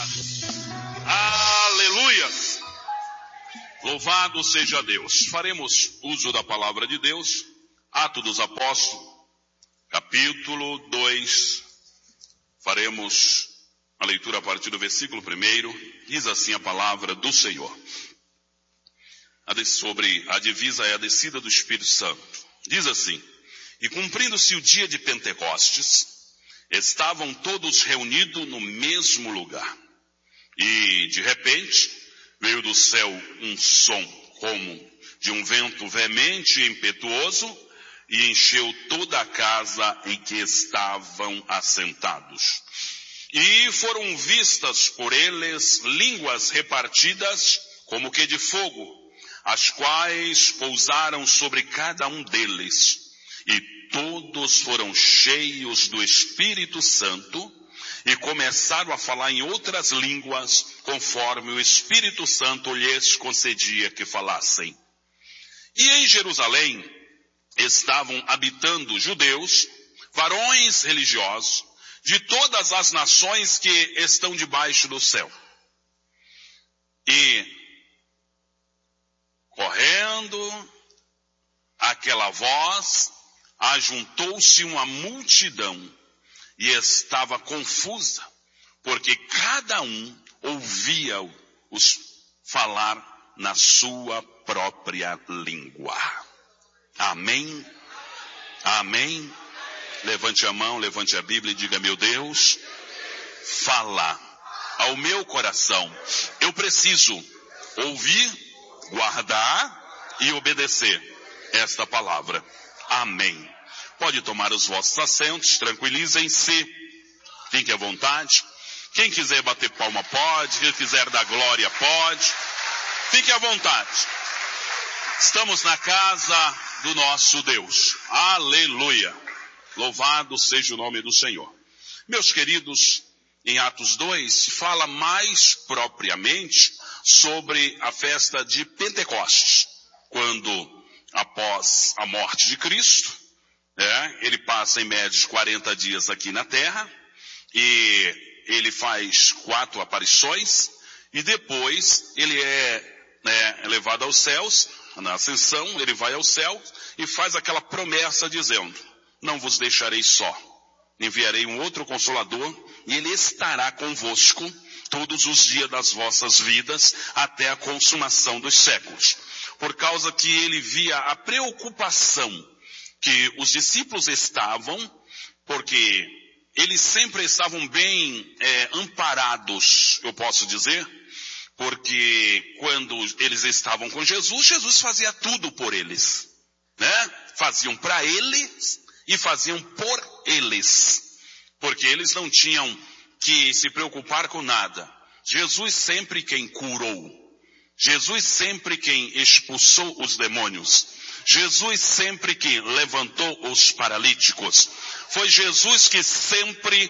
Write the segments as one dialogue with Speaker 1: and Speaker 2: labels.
Speaker 1: Aleluia! Louvado seja Deus. Faremos uso da palavra de Deus. Atos dos Apóstolos, capítulo 2. Faremos a leitura a partir do versículo 1. Diz assim a palavra do Senhor. Sobre a divisa é a descida do Espírito Santo. Diz assim: e cumprindo-se o dia de Pentecostes, estavam todos reunidos no mesmo lugar. E, de repente, veio do céu um som como de um vento veemente e impetuoso, e encheu toda a casa em que estavam assentados. E foram vistas por eles línguas repartidas como que de fogo, as quais pousaram sobre cada um deles. E todos foram cheios do Espírito Santo e começaram a falar em outras línguas, conforme o Espírito Santo lhes concedia que falassem. E em Jerusalém estavam habitando judeus, varões religiosos, de todas as nações que estão debaixo do céu. E, correndo aquela voz, ajuntou-se uma multidão e estava confusa, porque cada um ouvia-os falar na sua própria língua. Amém? Amém? Levante a mão, levante a Bíblia e diga: meu Deus, fala ao meu coração. Eu preciso ouvir, guardar e obedecer esta palavra. Amém. Pode tomar os vossos assentos, tranquilizem-se, fiquem à vontade. Quem quiser bater palma pode, quem quiser dar glória pode. Fique à vontade. Estamos na casa do nosso Deus. Aleluia. Louvado seja o nome do Senhor. Meus queridos, em Atos 2, fala mais propriamente sobre a festa de Pentecostes, quando, após a morte de Cristo, ele passa em média 40 dias aqui na terra, e ele faz 4 aparições, e depois ele é levado aos céus. Na ascensão ele vai ao céu e faz aquela promessa dizendo: não vos deixarei só, enviarei um outro Consolador, e ele estará convosco todos os dias das vossas vidas, até a consumação dos séculos. Por causa que ele via a preocupação que os discípulos estavam, porque eles sempre estavam bem amparados, eu posso dizer, porque quando eles estavam com Jesus, Jesus fazia tudo por eles, Faziam para eles e faziam por eles, porque eles não tinham que se preocupar com nada. Jesus sempre quem curou, Jesus sempre quem expulsou os demônios, Jesus sempre quem levantou os paralíticos. Foi Jesus que sempre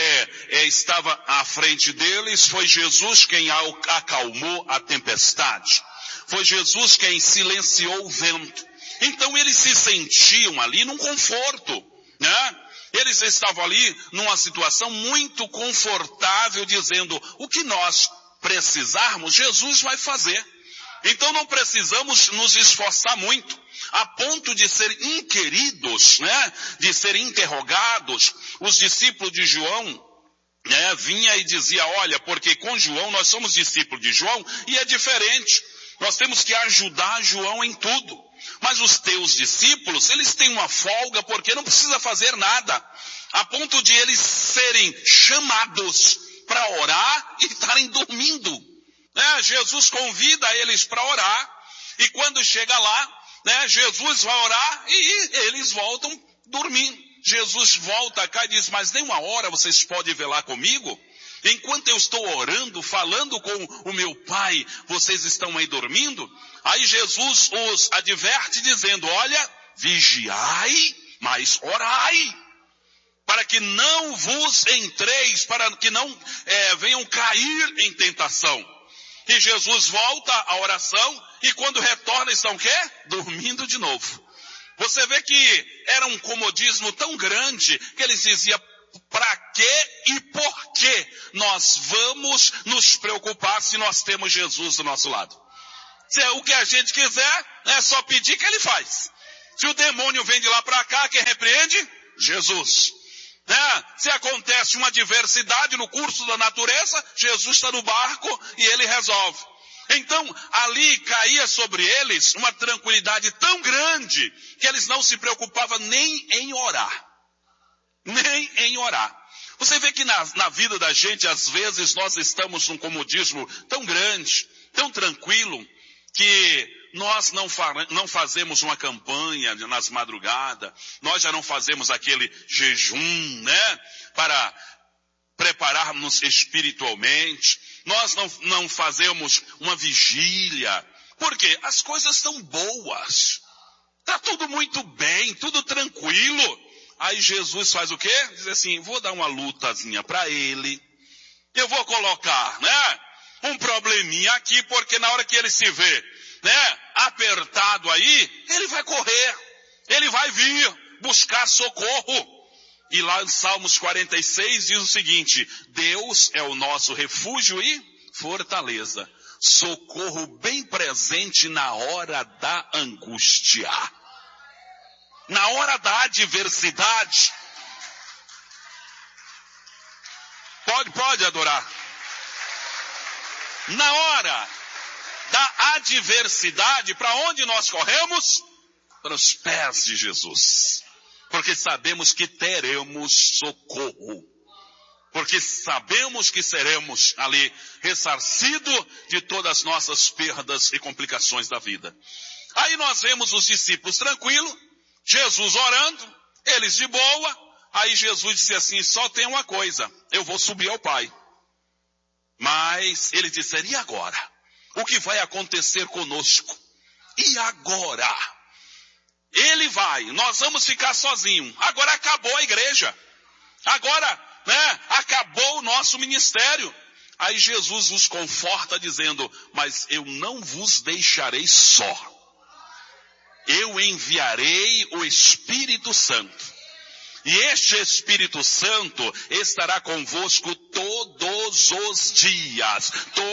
Speaker 1: estava à frente deles. Foi Jesus quem acalmou a tempestade. Foi Jesus quem silenciou o vento. Então eles se sentiam ali num conforto, Eles estavam ali numa situação muito confortável, dizendo: o que nós precisarmos, Jesus vai fazer. Então não precisamos nos esforçar muito, a ponto de ser inquiridos, de ser interrogados. Os discípulos de João, vinha e dizia: olha, porque com João nós somos discípulos de João e é diferente. Nós temos que ajudar João em tudo. Mas os teus discípulos, eles têm uma folga porque não precisa fazer nada, a ponto de eles serem chamados para orar e estarem dormindo. Jesus convida eles para orar, e quando chega lá, Jesus vai orar e eles voltam dormindo. Jesus volta cá e diz: mas nem uma hora vocês podem velar comigo? Enquanto eu estou orando, falando com o meu Pai, vocês estão aí dormindo? Aí Jesus os adverte dizendo: olha, vigiai, mas orai, para que não vos entreis, para que não venham cair em tentação. E Jesus volta à oração, e quando retorna estão o quê? Dormindo de novo. Você vê que era um comodismo tão grande que eles diziam: para quê e por que nós vamos nos preocupar se nós temos Jesus do nosso lado? Se é o que a gente quiser, é só pedir que ele faz. Se o demônio vem de lá para cá, quem repreende? Jesus. Se acontece uma adversidade no curso da natureza, Jesus está no barco e ele resolve. Então, ali caía sobre eles uma tranquilidade tão grande que eles não se preocupavam nem em orar. Nem em orar. Você vê que na vida da gente, às vezes, nós estamos num comodismo tão grande, tão tranquilo, que nós não fazemos uma campanha nas madrugadas, nós já não fazemos aquele jejum, para prepararmos espiritualmente, nós não fazemos uma vigília, porque as coisas estão boas, está tudo muito bem, tudo tranquilo. Aí Jesus faz o quê? Diz assim, vou dar uma lutazinha para ele, eu vou colocar, um probleminha aqui, porque na hora que ele se vê, apertado aí, ele vai correr, ele vai vir buscar socorro. E lá em Salmos 46 diz o seguinte, Deus é o nosso refúgio e fortaleza, socorro bem presente na hora da angústia, na hora da adversidade. Pode adorar. Na hora da adversidade, para onde nós corremos? Para os pés de Jesus. Porque sabemos que teremos socorro. Porque sabemos que seremos ali ressarcidos de todas as nossas perdas e complicações da vida. Aí nós vemos os discípulos tranquilos, Jesus orando, eles de boa. Aí Jesus disse assim, só tem uma coisa, eu vou subir ao Pai. Mas ele disse, e agora? O que vai acontecer conosco? E agora? Ele vai, nós vamos ficar sozinhos. Agora acabou a igreja. Agora, acabou o nosso ministério. Aí Jesus os conforta dizendo, mas eu não vos deixarei só. Eu enviarei o Espírito Santo. E este Espírito Santo estará convosco todos os dias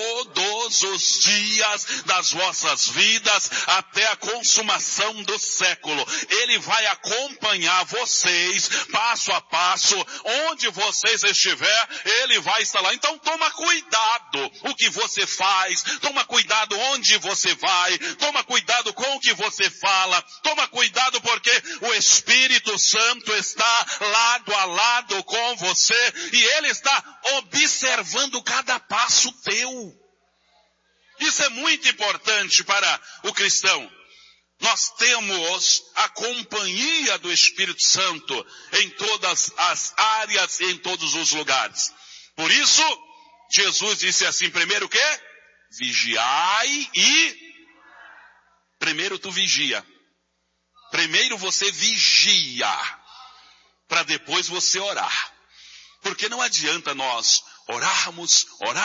Speaker 1: das vossas vidas, até a consumação do século. Ele vai acompanhar vocês, passo a passo, onde vocês estiver, ele vai estar lá. Então toma cuidado o que você faz, toma cuidado onde você vai, toma cuidado com o que você fala, toma cuidado porque o Espírito Santo está lado a lado com você e ele está observando cada passo teu. Isso é muito importante para o cristão. Nós temos a companhia do Espírito Santo em todas as áreas e em todos os lugares. Por isso, Jesus disse assim, primeiro o quê? Vigiai e... Primeiro tu vigia. Primeiro você vigia. Para depois você orar. Porque não adianta nós orarmos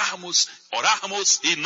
Speaker 1: e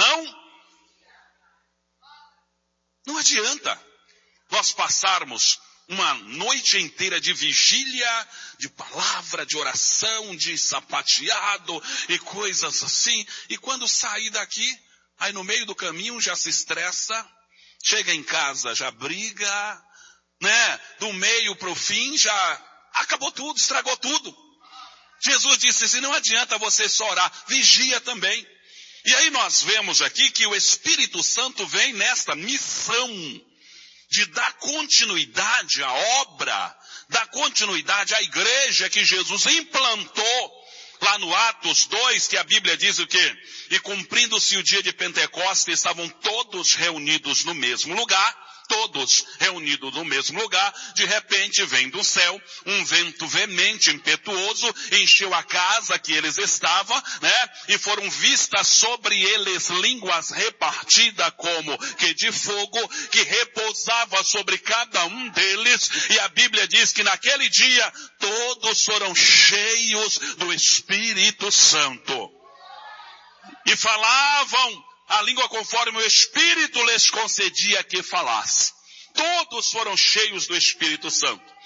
Speaker 1: não adianta nós passarmos uma noite inteira de vigília, de palavra, de oração, de sapateado e coisas assim. E quando sair daqui, aí no meio do caminho já se estressa, chega em casa já briga, do meio para o fim já... Acabou tudo, estragou tudo. Jesus disse assim, não adianta você só orar, vigia também. E aí nós vemos aqui que o Espírito Santo vem nesta missão de dar continuidade à obra, dar continuidade à igreja que Jesus implantou lá no Atos 2, que a Bíblia diz o quê? E cumprindo-se o dia de Pentecostes, estavam todos reunidos no mesmo lugar. Todos reunidos no mesmo lugar, de repente vem do céu um vento veemente, impetuoso, encheu a casa que eles estavam, e foram vistas sobre eles línguas repartidas como que de fogo, que repousava sobre cada um deles, e a Bíblia diz que naquele dia todos foram cheios do Espírito Santo. E falavam a língua conforme o Espírito lhes concedia que falasse. Todos foram cheios do Espírito Santo.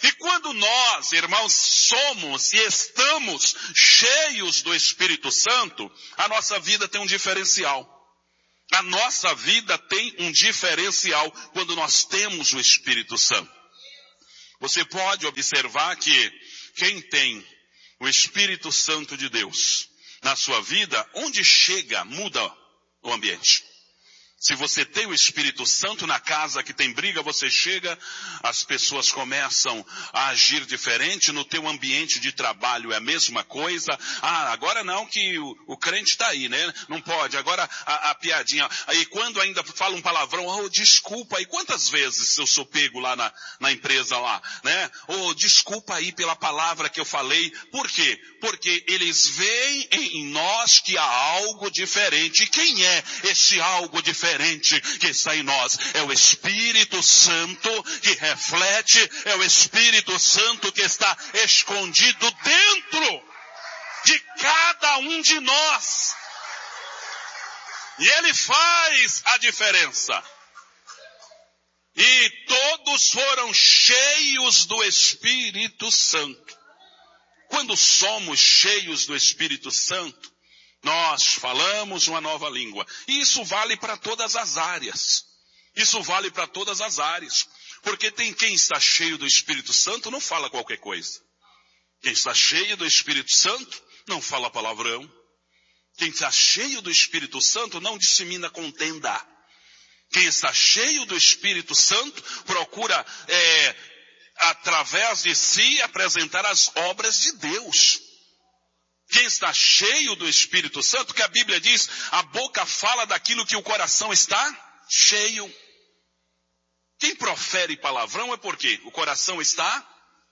Speaker 1: E quando nós, irmãos, somos e estamos cheios do Espírito Santo, a nossa vida tem um diferencial. A nossa vida tem um diferencial quando nós temos o Espírito Santo. Você pode observar que quem tem o Espírito Santo de Deus na sua vida, onde chega, muda o ambiente. Se você tem o Espírito Santo na casa que tem briga, você chega, as pessoas começam a agir diferente. No teu ambiente de trabalho é a mesma coisa. Agora não, que o crente está aí, né? Não pode. Agora a piadinha. Aí quando ainda fala um palavrão, desculpa aí. Quantas vezes eu sou pego lá na empresa lá, né? Desculpa aí pela palavra que eu falei. Por quê? Porque eles veem em nós que há algo diferente. E quem é esse algo diferente que está em nós? É o Espírito Santo que reflete, é o Espírito Santo que está escondido dentro de cada um de nós. E ele faz a diferença. E todos foram cheios do Espírito Santo. Quando somos cheios do Espírito Santo, nós falamos uma nova língua. E isso vale para todas as áreas. Isso vale para todas as áreas. Porque tem quem está cheio do Espírito Santo não fala qualquer coisa. Quem está cheio do Espírito Santo não fala palavrão. Quem está cheio do Espírito Santo não dissemina contenda. Quem está cheio do Espírito Santo procura, através de si, apresentar as obras de Deus. Quem está cheio do Espírito Santo, que a Bíblia diz, a boca fala daquilo que o coração está cheio. Quem profere palavrão é porque o coração está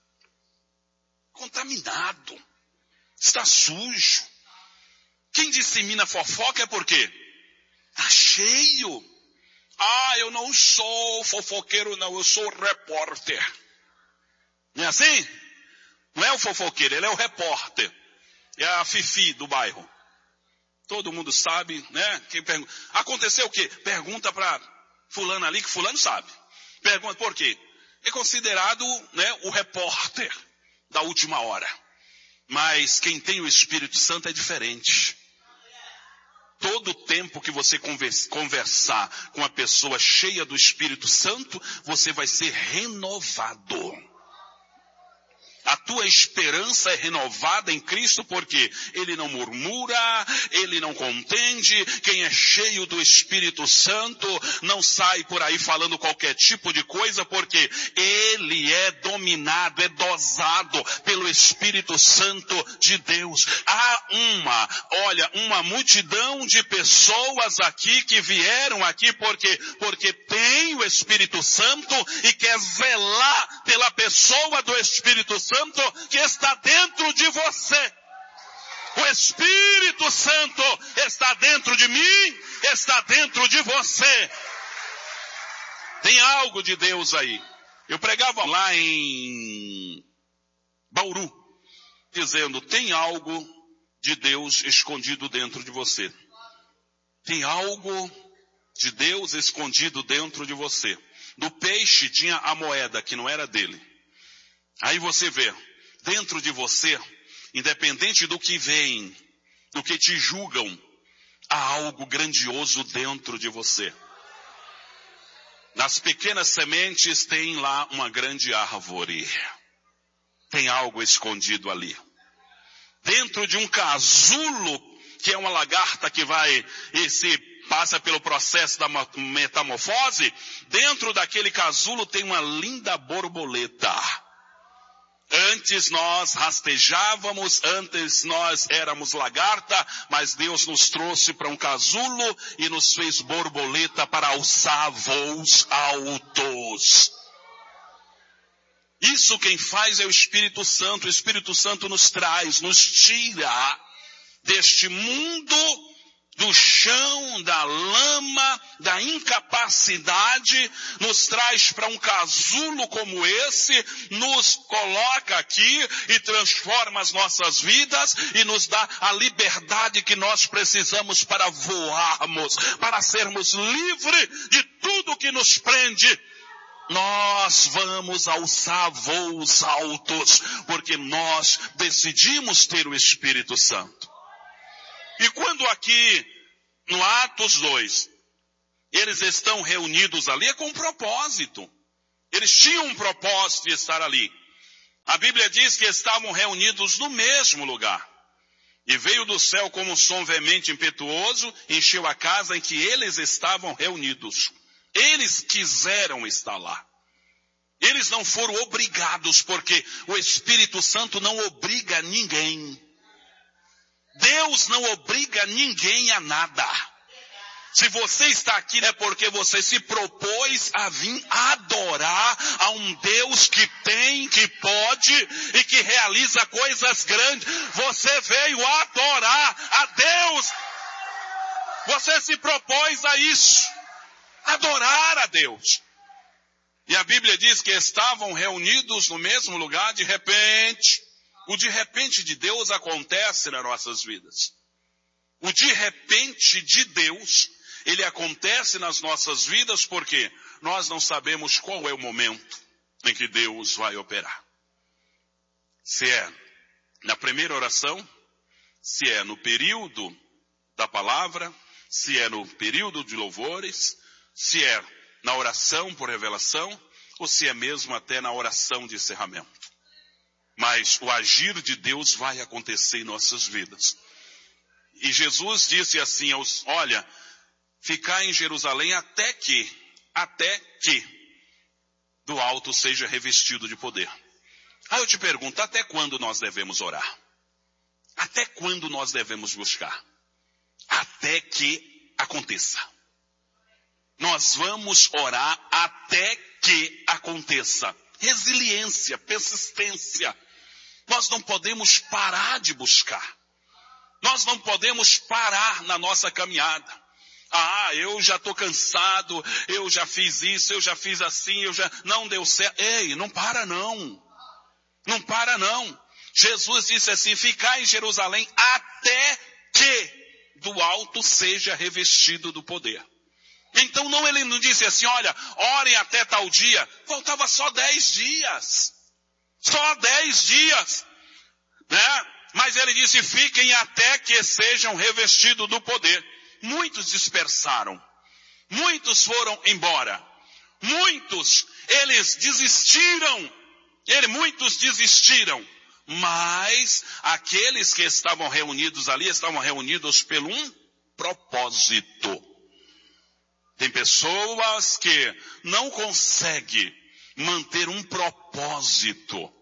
Speaker 1: contaminado, está sujo. Quem dissemina fofoca é porque está cheio. Eu não sou fofoqueiro não, eu sou repórter. Não é assim? Não é o fofoqueiro, ele é o repórter. É a fifi do bairro. Todo mundo sabe, né? Quem pergunta, aconteceu o quê? Pergunta para fulano ali, que fulano sabe. Pergunta por quê? É considerado, né, o repórter da última hora. Mas quem tem o Espírito Santo é diferente. Todo tempo que você conversar com a pessoa cheia do Espírito Santo, você vai ser renovado. A tua esperança é renovada em Cristo porque Ele não murmura, Ele não contende. Quem é cheio do Espírito Santo não sai por aí falando qualquer tipo de coisa porque ele é dominado, é dosado pelo Espírito Santo de Deus. Há uma multidão de pessoas aqui que vieram aqui porque tem o Espírito Santo e quer zelar pela pessoa do Espírito Santo que está dentro de você. O Espírito Santo está dentro de mim, está dentro de você. Tem algo de Deus aí. Eu pregava lá em Bauru, dizendo, tem algo de Deus escondido dentro de você. Tem algo de Deus escondido dentro de você. Do peixe tinha a moeda que não era dele. Aí você vê, dentro de você, independente do que vem, do que te julgam, há algo grandioso dentro de você. Nas pequenas sementes tem lá uma grande árvore. Tem algo escondido ali. Dentro de um casulo, que é uma lagarta que vai e se passa pelo processo da metamorfose, dentro daquele casulo tem uma linda borboleta. Antes nós rastejávamos, antes nós éramos lagarta, mas Deus nos trouxe para um casulo e nos fez borboleta para alçar voos altos. Isso quem faz é o Espírito Santo. O Espírito Santo nos traz, nos tira deste mundo, do chão, da lama, da incapacidade, nos traz para um casulo como esse, nos coloca aqui e transforma as nossas vidas e nos dá a liberdade que nós precisamos para voarmos, para sermos livres de tudo que nos prende. nós vamos alçar voos altos, porque nós decidimos ter o Espírito Santo. E quando aqui, no Atos 2, eles estão reunidos ali, é com um propósito. Eles tinham um propósito de estar ali. A Bíblia diz que estavam reunidos no mesmo lugar. E veio do céu como um som veemente e impetuoso, encheu a casa em que eles estavam reunidos. Eles quiseram estar lá. Eles não foram obrigados, porque o Espírito Santo não obriga ninguém. Deus não obriga ninguém a nada. Se você está aqui é porque você se propôs a vir adorar a um Deus que tem, que pode e que realiza coisas grandes. Você veio adorar a Deus. Você se propôs a isso. Adorar a Deus. E a Bíblia diz que estavam reunidos no mesmo lugar, de repente. O de repente de Deus acontece nas nossas vidas. O de repente de Deus, ele acontece nas nossas vidas porque nós não sabemos qual é o momento em que Deus vai operar. Se é na primeira oração, se é no período da palavra, se é no período de louvores, se é na oração por revelação, ou se é mesmo até na oração de encerramento. Mas o agir de Deus vai acontecer em nossas vidas. E Jesus disse assim, olha, ficar em Jerusalém até que do alto seja revestido de poder. Aí eu te pergunto, até quando nós devemos orar? Até quando nós devemos buscar? Até que aconteça. Nós vamos orar até que aconteça. Resiliência, persistência. Nós não podemos parar de buscar. Nós não podemos parar na nossa caminhada. Eu já estou cansado, eu já fiz isso, eu já fiz assim, não deu certo. Ei, não para não. Não para não. Jesus disse assim, ficar em Jerusalém até que do alto seja revestido do poder. Então ele não disse assim, olha, orem até tal dia. Faltava só 10 dias. Só 10 dias. Né? Mas ele disse, fiquem até que sejam revestidos do poder. Muitos dispersaram. Muitos foram embora. Muitos, eles desistiram. Muitos desistiram. Mas aqueles que estavam reunidos ali, estavam reunidos por um propósito. Tem pessoas que não conseguem manter um propósito.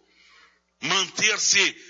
Speaker 1: Manter-se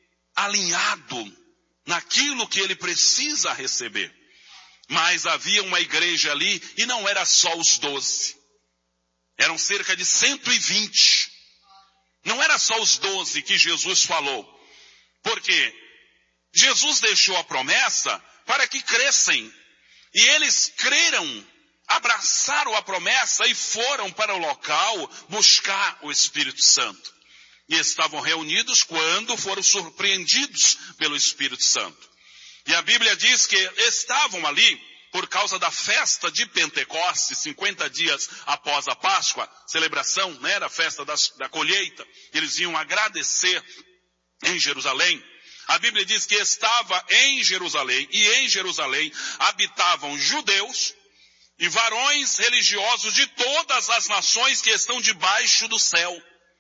Speaker 1: alinhado naquilo que ele precisa receber. Mas havia uma igreja ali e não era só os 12. Eram cerca de 120. Não era só os 12 que Jesus falou. Porque Jesus deixou a promessa para que crescem. E eles creram, abraçaram a promessa e foram para o local buscar o Espírito Santo. E estavam reunidos quando foram surpreendidos pelo Espírito Santo. E a Bíblia diz que estavam ali por causa da festa de Pentecostes, 50 dias após a Páscoa, celebração, né, da festa da colheita. Eles iam agradecer em Jerusalém. A Bíblia diz que estava em Jerusalém, e em Jerusalém habitavam judeus e varões religiosos de todas as nações que estão debaixo do céu.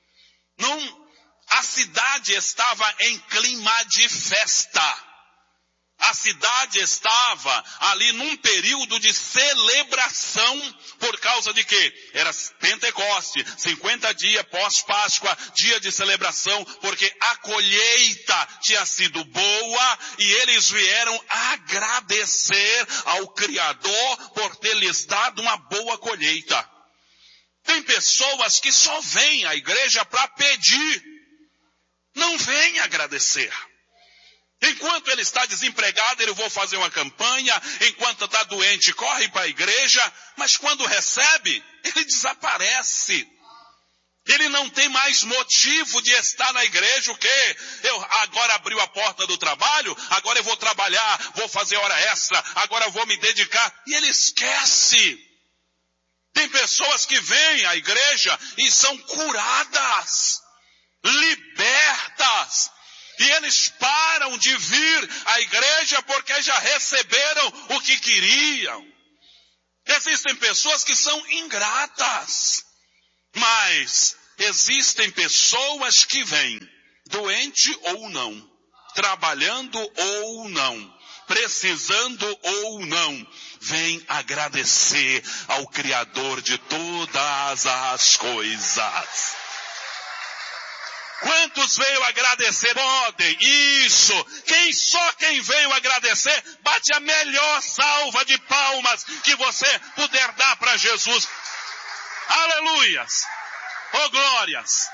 Speaker 1: A cidade estava em clima de festa. A cidade estava ali num período de celebração, por causa de quê? Era Pentecoste, 50 dias pós-Páscoa, dia de celebração, porque a colheita tinha sido boa e eles vieram agradecer ao Criador por ter lhes dado uma boa colheita. Tem pessoas que só vêm à igreja para pedir, não vêm agradecer. Enquanto ele está desempregado, ele vai fazer uma campanha. Enquanto está doente, corre para a igreja. Mas quando recebe, ele desaparece. Ele não tem mais motivo de estar na igreja. O quê? Eu agora abriu a porta do trabalho, agora eu vou trabalhar, vou fazer hora extra, agora eu vou me dedicar. E ele esquece. Tem pessoas que vêm à igreja e são curadas, libertas. E eles param de vir à igreja porque já receberam o que queriam. Existem pessoas que são ingratas. Mas existem pessoas que vêm, doente ou não, trabalhando ou não, precisando ou não, vem agradecer ao Criador de todas as coisas. Quantos veio agradecer? Podem, isso. Só quem veio agradecer, bate a melhor salva de palmas que você puder dar para Jesus. Aleluias. Oh, glórias.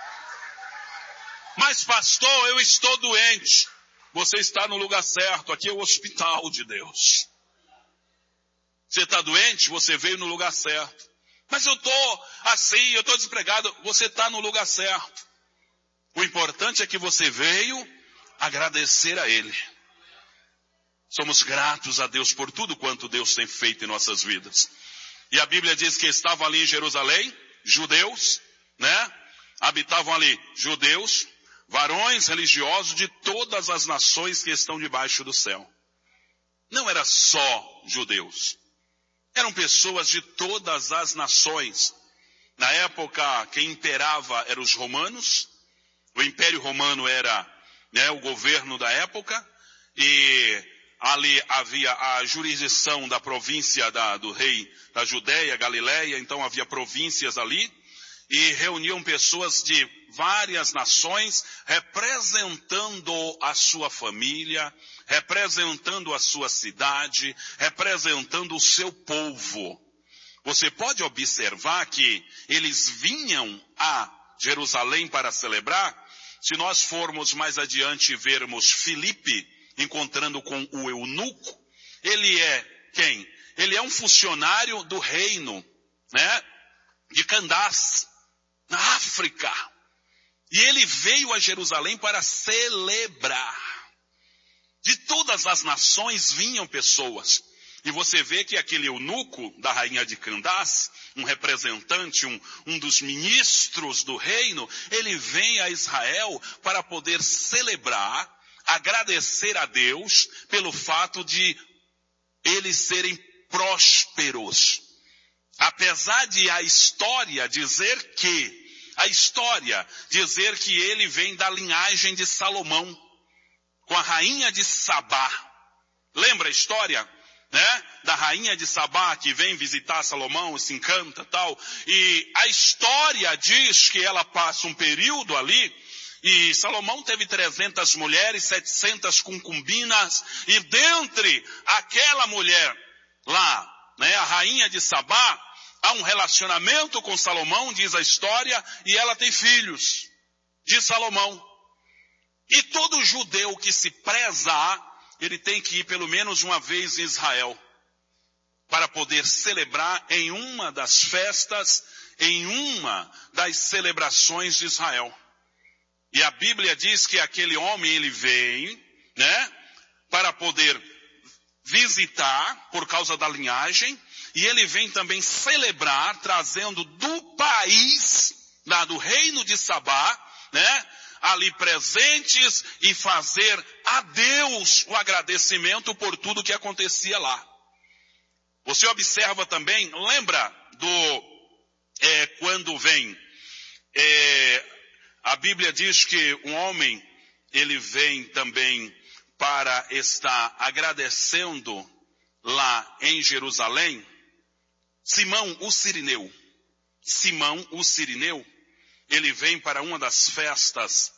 Speaker 1: Mas pastor, eu estou doente. Você está no lugar certo. Aqui é o hospital de Deus. Você está doente? Você veio no lugar certo. Mas eu estou assim, eu estou desempregado. Você está no lugar certo. O importante é que você veio agradecer a Ele. Somos gratos a Deus por tudo quanto Deus tem feito em nossas vidas. E a Bíblia diz que estavam ali em Jerusalém, judeus, né? Habitavam ali judeus, varões religiosos de todas as nações que estão debaixo do céu. Não era só judeus. Eram pessoas de todas as nações. Na época, quem imperava eram os romanos. O Império Romano era, né, o governo da época. E ali havia a jurisdição da província do rei da Judéia, Galileia. Então havia províncias ali. E reuniam pessoas de várias nações, representando a sua família, representando a sua cidade, representando o seu povo. Você pode observar que eles vinham a Jerusalém para celebrar. Se nós formos mais adiante e vermos Filipe encontrando com o eunuco, ele é quem? Ele é um funcionário do reino, né, de Candace, na África. E ele veio a Jerusalém para celebrar. De todas as nações vinham pessoas. E você vê que aquele eunuco da rainha de Candace, um representante, um dos ministros do reino, ele vem a Israel para poder celebrar, agradecer a Deus pelo fato de eles serem prósperos. Apesar de a história dizer que ele vem da linhagem de Salomão, com a rainha de Sabá. Lembra a história, né? Da rainha de Sabá que vem visitar Salomão e se encanta tal. E a história diz que ela passa um período ali e Salomão teve 300 mulheres, 700 concubinas. E dentre aquela mulher lá, né, a rainha de Sabá, há um relacionamento com Salomão, diz a história, e ela tem filhos de Salomão. E todo judeu que se preza, ele tem que ir pelo menos uma vez em Israel, para poder celebrar em uma das festas, em uma das celebrações de Israel. E a Bíblia diz que aquele homem, ele vem, né, para poder visitar, por causa da linhagem, e ele vem também celebrar, trazendo do país, do reino de Sabá, né, ali presentes e fazer a Deus o agradecimento por tudo que acontecia lá. Você observa também, lembra quando vem, a Bíblia diz que um homem, ele vem também para estar agradecendo lá em Jerusalém, Simão o Cirineu, ele vem para uma das festas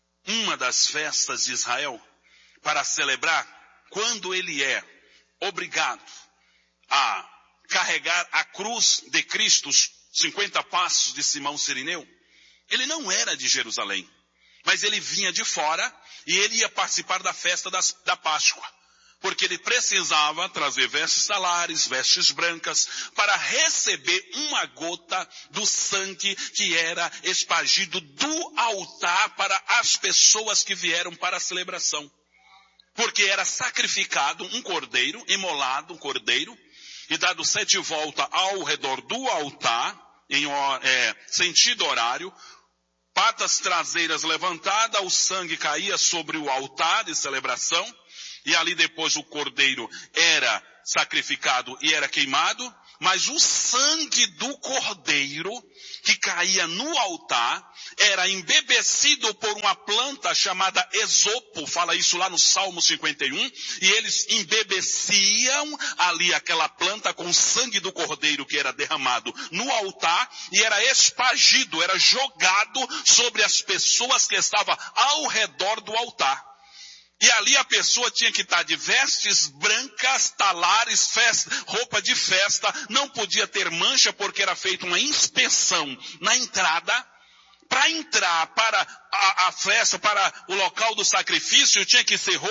Speaker 1: de Israel, para celebrar quando ele é obrigado a carregar a cruz de Cristo, os 50 passos de Simão Cirineu. Ele não era de Jerusalém, mas ele vinha de fora e ele ia participar da festa da Páscoa. Porque ele precisava trazer vestes talares, vestes brancas, para receber uma gota do sangue que era espargido do altar para as pessoas que vieram para a celebração. Porque era sacrificado um cordeiro, imolado um cordeiro, e dado 7 voltas ao redor do altar, em sentido horário, patas traseiras levantadas, o sangue caía sobre o altar de celebração, e ali depois o cordeiro era sacrificado e era queimado, mas o sangue do cordeiro que caía no altar era embebecido por uma planta chamada esopo, fala isso lá no Salmo 51, e eles embebeciam ali aquela planta com o sangue do cordeiro que era derramado no altar e era espargido, era jogado sobre as pessoas que estavam ao redor do altar. E ali a pessoa tinha que estar de vestes brancas, talares, roupa de festa, não podia ter mancha porque era feita uma inspeção na entrada. Para entrar para a festa, para o local do sacrifício, tinha que ser